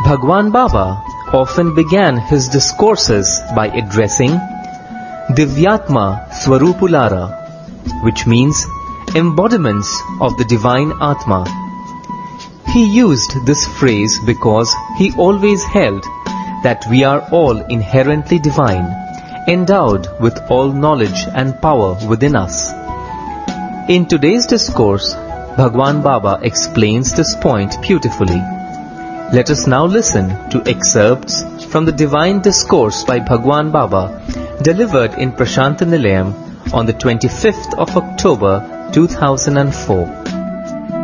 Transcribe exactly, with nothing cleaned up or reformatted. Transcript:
Bhagwan Baba often began his discourses by addressing Divyatma Swarupulara, which means embodiments of the divine Atma. He used this phrase because he always held that we are all inherently divine, endowed with all knowledge and power within us. In today's discourse, Bhagwan Baba explains this point beautifully. Let us now listen to excerpts from the divine discourse by Bhagwan Baba delivered in Prashanta Nilayam on the twenty-fifth of October two thousand four.